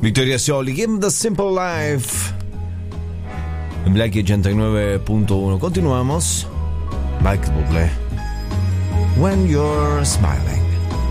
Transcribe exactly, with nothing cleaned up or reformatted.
Victoria Soli, Give the Simple Life. En Black ochenta y nueve punto uno. Continuamos. Michael Bublé, When You're Smiling.